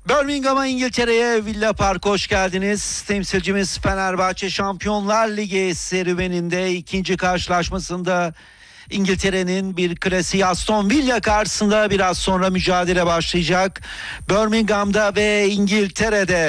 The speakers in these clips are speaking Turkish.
Birmingham'a, İngiltere'ye, Villa Park'a hoş geldiniz. Temsilcimiz Fenerbahçe Şampiyonlar Ligi serüveninde ikinci karşılaşmasında İngiltere'nin bir klasiği Aston Villa karşısında biraz sonra mücadele başlayacak. Birmingham'da ve İngiltere'de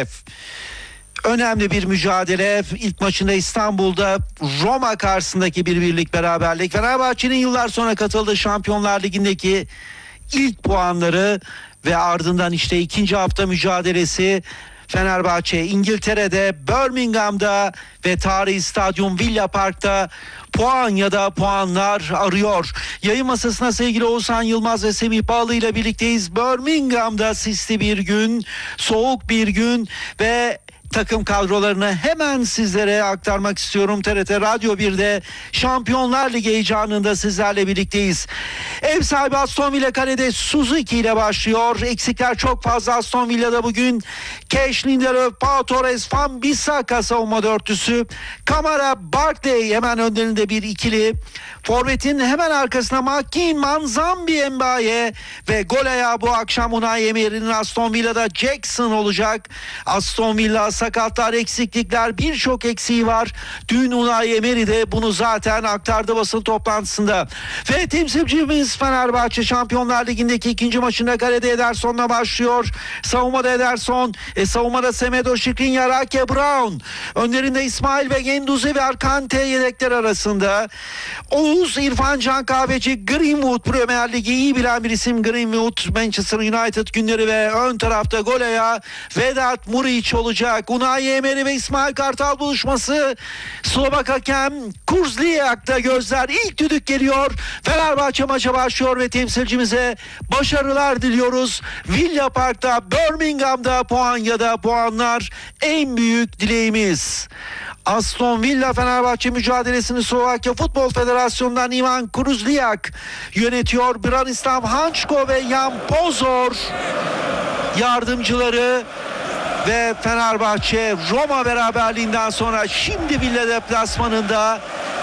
önemli bir mücadele. İlk maçında İstanbul'da Roma karşısındaki bir birlik beraberlik. Fenerbahçe'nin yıllar sonra katıldığı Şampiyonlar Ligi'ndeki ilk puanları ve ardından işte ikinci hafta mücadelesi. Fenerbahçe İngiltere'de, Birmingham'da ve tarihi stadyum Villa Park'ta puan ya da puanlar arıyor. Yayın masasına sevgili Oğuzhan Yılmaz ve Semih Bağlı ile birlikteyiz. Birmingham'da sisli bir gün, soğuk bir gün ve takım kadrolarını hemen sizlere aktarmak istiyorum. TRT Radyo 1'de Şampiyonlar Ligi heyecanında sizlerle birlikteyiz. Ev sahibi Aston Villa kalede Suzuki ile başlıyor. Eksikler çok fazla Aston Villa'da bugün. Cash, Lindelöf, Pau Torres, Van Bissaka savunma dörtlüsü. Kamara, Barkley hemen önlerinde bir ikili. Forvet'in hemen arkasına McKean, Manzambi, Mbaye ve gol ayağı bu akşam Unai Emery'nin Aston Villa'da Jackson olacak. Aston Villa sakatlar, eksiklikler, birçok eksiği var. Dün Unai Emery de bunu zaten aktardı basın toplantısında. Ve temsilcimiz Fenerbahçe Şampiyonlar Ligi'ndeki ikinci maçında kalede Ederson'la başlıyor. Savunmada Ederson, savunmada Semedo, Skriniar, Ake, Brown. Önlerinde İsmail ve Guendouzi ve Arkante yedekler arasında. Oğuz, İrfan Can Kahveci, Greenwood, Premier Ligi iyi bilen bir isim Greenwood. Manchester United günleri ve ön tarafta gol ayağı Vedat Muriç olacak. Unai Emery ve İsmail Kartal buluşması. Slovak hakem Kurzliak'ta gözler, ilk düdük geliyor. Fenerbahçe maça başlıyor ve temsilcimize başarılar diliyoruz. Villa Park'ta, Birmingham'da puan ya da puanlar en büyük dileğimiz. Aston Villa Fenerbahçe mücadelesini Slovakya Futbol Federasyonu'ndan Ivan Kurzliak yönetiyor. Branislav Hančko ve Jan Pozor yardımcıları. Ve Fenerbahçe Roma beraberliğinden sonra şimdi Villa deplasmanında.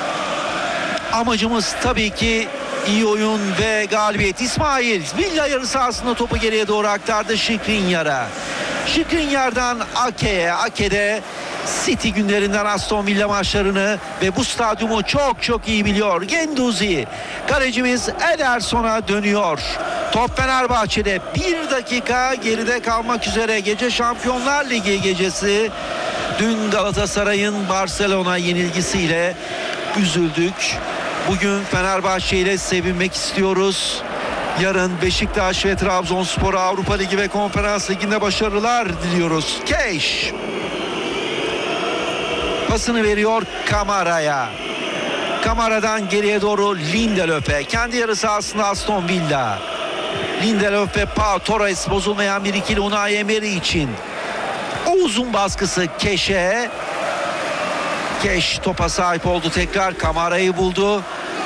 Amacımız tabii ki iyi oyun ve galibiyet. İsmail Villa yarı sahasında topu geriye doğru aktardı Skriniar'a. Skriniar'dan Ake'ye. Ake'de City günlerinden Aston Villa maçlarını ve bu stadyumu çok iyi biliyor. Guendouzi, kalecimiz Ederson'a dönüyor. Top Fenerbahçe'de, 1 dakika geride kalmak üzere gece Şampiyonlar Ligi gecesi. Dün Galatasaray'ın Barcelona yenilgisiyle üzüldük. Bugün Fenerbahçe ile sevinmek istiyoruz. Yarın Beşiktaş ve Trabzonspor'a Avrupa Ligi ve Konferans Ligi'nde başarılar diliyoruz. Cash pasını veriyor Kamara'ya. Kamara'dan geriye doğru Lindelöf'e. Kendi yarı sahasında Aston Villa. Lindelöf ve Pau Torres, bozulmayan bir ikili Unai Emery için. Oğuz'un baskısı Cash'e. Cash topa sahip oldu, tekrar Kamara'yı buldu.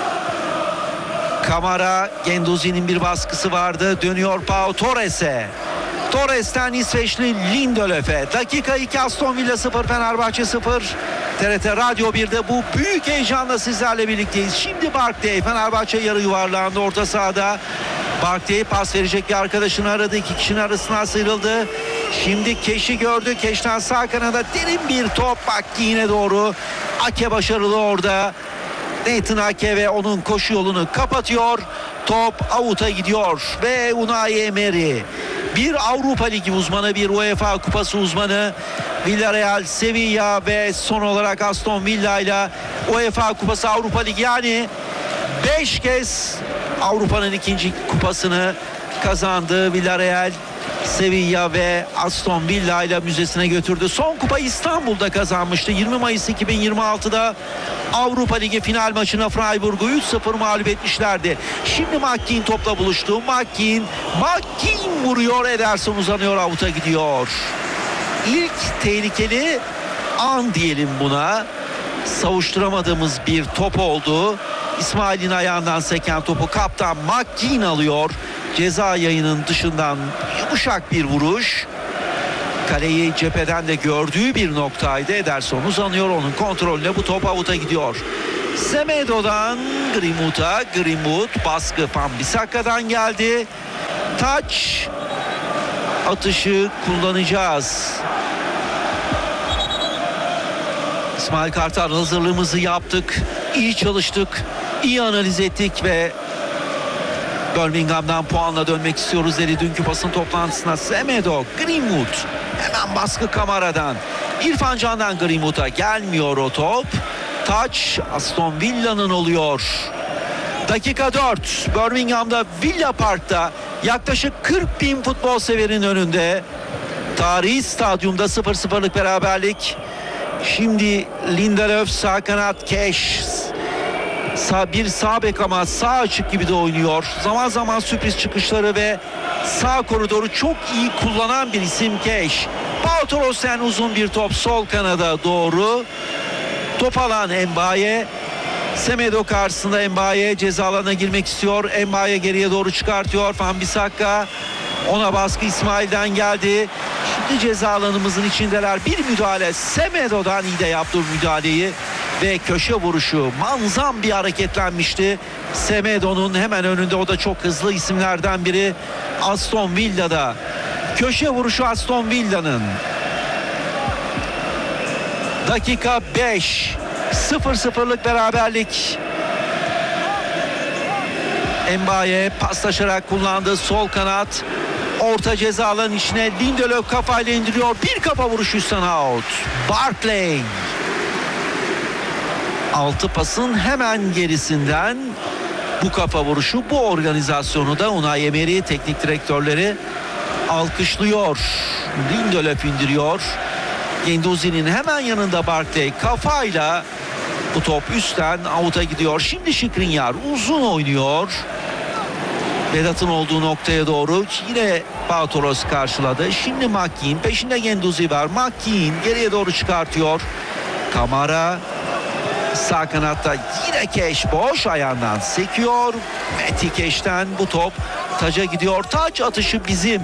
Kamara, Guendouzi'nin bir baskısı vardı. Dönüyor Pau Torres'e. Torres'ten İsveçli Lindelöf'e. Dakika 2, Aston Villa 0, Fenerbahçe 0. TRT Radyo 1'de bu büyük heyecanla sizlerle birlikteyiz. Şimdi Barkley, Fenerbahçe yarı yuvarlağında orta sahada. Barkley pas verecek bir arkadaşını aradı. İki kişinin arasına sıyrıldı. Şimdi Cash'i gördü. Cash'ten sağ kanada derin bir top. McKean'e doğru. Ake başarılı orada. Nathan Ake ve onun koşu yolunu kapatıyor. Top out'a gidiyor ve Unai Emery, bir Avrupa Ligi uzmanı, bir UEFA Kupası uzmanı, Villarreal, Sevilla ve son olarak Aston Villa ile UEFA Kupası, Avrupa Ligi, yani 5 kez Avrupa'nın ikinci kupasını kazandı Villarreal. Sevilla ve Aston Villa ile müzesine götürdü. Son kupa İstanbul'da kazanmıştı. 20 Mayıs 2026'da Avrupa Ligi final maçına Freiburg'u 3-0 mağlup etmişlerdi. Şimdi McKean topla buluştu. McKean vuruyor. Ederson uzanıyor, avuta gidiyor. İlk tehlikeli an diyelim buna. Savuşturamadığımız bir top oldu. İsmail'in ayağından seken topu kaptan McKean alıyor. Ceza yayının dışından yumuşak bir vuruş. Kaleyi cepheden de gördüğü bir noktaydı. Ederson uzanıyor, onun kontrolüne bu top avuta gidiyor. Semedo'dan Greenwood'a. Greenwood baskı Van Bissaka'dan geldi. Taç atışı kullanacağız. İsmail Kartal, hazırlığımızı yaptık. İyi çalıştık. İyi analiz ettik ve Birmingham'dan puanla dönmek istiyoruz dedi dünkü basın toplantısına. Semedo, Greenwood, hemen baskı Kamara'dan. İrfan Can'dan Greenwood'a gelmiyor o top. Taç Aston Villa'nın oluyor. Dakika 4. Birmingham'da Villa Park'ta yaklaşık 40.000 futbol severin önünde. Tarihi stadyumda 0-0'lık beraberlik. Şimdi Lindelöf sağ kanat, Cash bir sağ bek ama sağ açık gibi de oynuyor. Zaman zaman sürpriz çıkışları ve sağ koridoru çok iyi kullanan bir isim Cash. Pau Toros'tan uzun bir top sol kanada doğru. Top alan Mbaye. Semedo karşısında Mbaye ceza alanına girmek istiyor. Mbaye geriye doğru çıkartıyor. Wan-Bissaka, ona baskı İsmail'den geldi. Şimdi ceza alanımızın içindeler. Bir müdahale Semedo'dan, iyi de yaptı müdahaleyi. Ve köşe vuruşu, manzam bir hareketlenmişti. Semedo'nun hemen önünde, o da çok hızlı isimlerden biri Aston Villa'da. Köşe vuruşu Aston Villa'nın. Dakika 5. 0-0'lık beraberlik. Mbaye paslaşarak kullandı sol kanat. Orta ceza alanının içine Lindelöf kafayla indiriyor. Bir kafa vuruşu üstten out. Barkley. 6 pasın hemen gerisinden bu kafa vuruşu, bu organizasyonu da Unai Emery teknik direktörleri alkışlıyor. Lindelöf indiriyor. Guendouzi'nin hemen yanında Barkley kafayla, bu top üstten out'a gidiyor. Şimdi Skriniar uzun oynuyor. Vedat'ın olduğu noktaya doğru yine Pau Toros karşıladı. Şimdi McKean, peşinde Guendouzi var. McKean geriye doğru çıkartıyor. Kamara sağ kanatta, yine Cash boş, ayağından sekiyor. Matty Cash'ten bu top Taç'a gidiyor. Taç atışı bizim.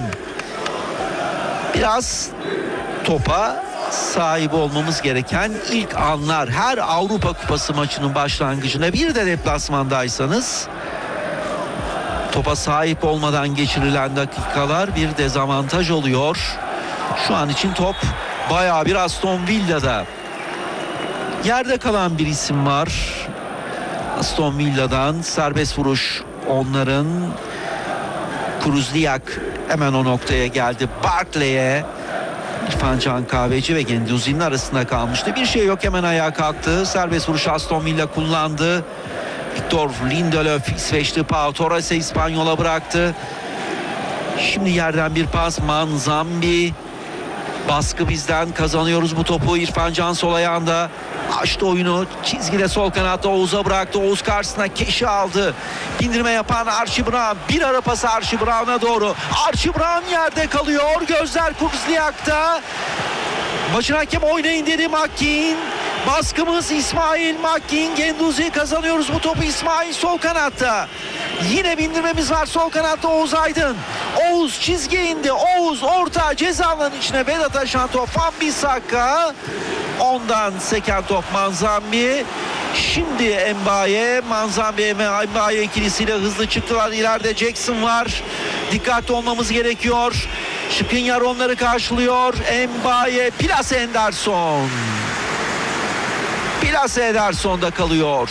Biraz topa sahip olmamız gereken ilk anlar. Her Avrupa Kupası maçının başlangıcında, bir de deplasmandaysanız, topa sahip olmadan geçirilen dakikalar bir dezavantaj oluyor. Şu an için top bayağı bir Aston Villa'da. Yerde kalan bir isim var. Aston Villa'dan serbest vuruş onların. Kruzliak hemen o noktaya geldi. Barkley'e. İrfan Can Kahveci ve Guendouzi'nin arasında kalmıştı. Bir şey yok, hemen ayağa kalktı. Serbest vuruş Aston Villa kullandı. Victor Lindelöf İsveçli, Pau Torres'e İspanyol'a bıraktı. Şimdi yerden bir pas, Manzambi. Baskı bizden, kazanıyoruz bu topu. İrfan Can sol ayağında açtı oyunu. Çizgide sol kanatta Oğuz'a bıraktı. Oğuz karşısına Keş'i aldı. Bindirme yapan Archie Brown. Bir ara pası Archie Brown'a doğru. Archie Brown yerde kalıyor. Gözler Kruzliak'ta. Maçın hakem oynayın dedi McKean. Baskımız İsmail, McKean, Guendouzi, kazanıyoruz bu topu. İsmail sol kanatta. Yine bindirmemiz var sol kanatta Oğuz Aydın. Oğuz çizgiye indi. Oğuz orta ceza alanının içine Vedat aşan top Wan-Bissaka. Ondan seken top Manzambi. Şimdi Mbaye, Manzambi ve Mbaye ikilisiyle hızlı çıktılar. İleride Jackson var. Dikkatli olmamız gerekiyor. Skriniar onları karşılıyor. Mbaye, Place Ederson. Place Ederson'da kalıyor.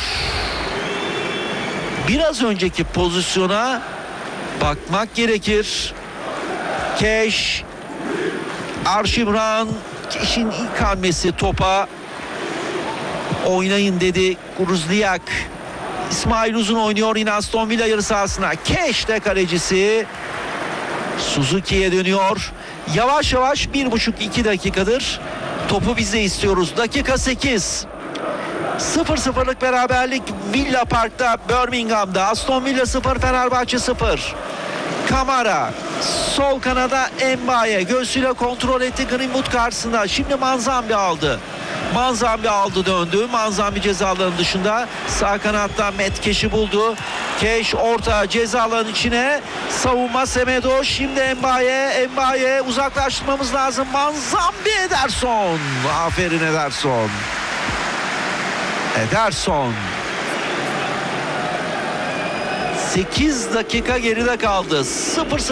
Biraz önceki pozisyona bakmak gerekir. Cash, Archie Brown, Cash'in ilk hamlesi topa. Oynayın dedi Kruzliak. İsmail uzun oynuyor yine Aston Villa yarı sahasına. Cash de kalecisi. Suzuki'ye dönüyor. Yavaş yavaş 1,5-2 dakikadır topu biz de istiyoruz. Dakika 8. 0-0'lık beraberlik Villa Park'ta, Birmingham'da. Aston Villa 0, Fenerbahçe 0. Kamara sol kanada, Mbaye göğsüyle kontrol etti Greenwood karşısında. Şimdi Manzambi aldı. Manzambi aldı döndü. Manzambi ceza alanının dışında. Sağ kanattan Matt Cash'i buldu. Cash orta ceza alanının içine. Savunma Semedo. Şimdi Mbaye. Mbaye uzaklaştırmamız lazım. Manzambi, Ederson. Aferin Ederson. Ederson. 8 dakika geride kaldı. 0-0.